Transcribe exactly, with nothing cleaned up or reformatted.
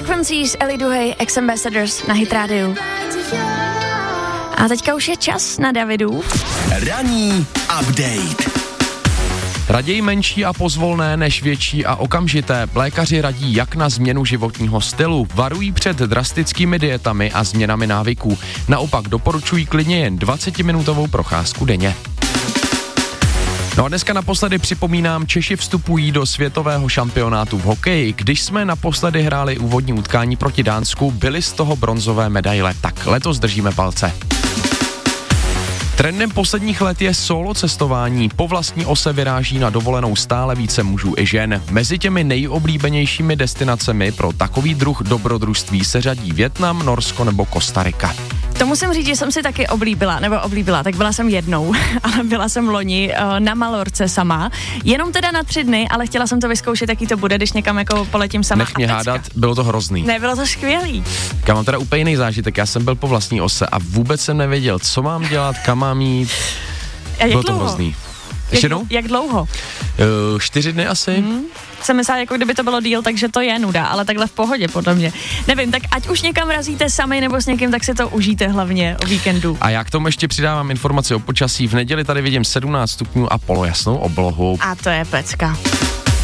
Frequencies, Ellie Duhej, Ex Ambassadors na Hit Radio. A teďka už je čas na Davidův Ranní update. Raději menší a pozvolné než větší a okamžité. Lékaři radí jak na změnu životního stylu, varují před drastickými dietami a změnami návyků. Naopak doporučují klidně jen dvacetiminutovou procházku denně. No a dneska naposledy připomínám, Češi vstupují do světového šampionátu v hokeji. Když jsme naposledy hráli úvodní utkání proti Dánsku, byly z toho bronzové medaile. Tak letos držíme palce. Trendem posledních let je solo cestování. Po vlastní ose vyráží na dovolenou stále více mužů i žen. Mezi těmi nejoblíbenějšími destinacemi pro takový druh dobrodružství se řadí Vietnam, Norsko nebo Kostarika. To musím říct, že jsem si taky oblíbila, nebo oblíbila, tak byla jsem jednou, ale byla jsem loni uh, na Malorce sama, jenom teda na tři dny, ale chtěla jsem to vyzkoušet, jaký to bude, když někam jako poletím sama. Nech mě hádat, bylo to hrozný. Ne, bylo to skvělý. Já mám teda úplně jiný zážitek, já jsem byl po vlastní ose a vůbec jsem nevěděl, co mám dělat, kam mám jít, a bylo dlouho? to hrozný. Jak, jak dlouho? Uh, čtyři dny asi. Hmm. Jsem myslela, jako kdyby to bylo díl, takže to je nuda, ale takhle v pohodě, podle mě. Nevím, tak ať už někam razíte sami nebo s někým, tak si to užijte hlavně o víkendu. A já k tomu ještě přidávám informaci o počasí. V neděli tady vidím sedmnáct stupňů a polojasnou oblohu. A to je pecka.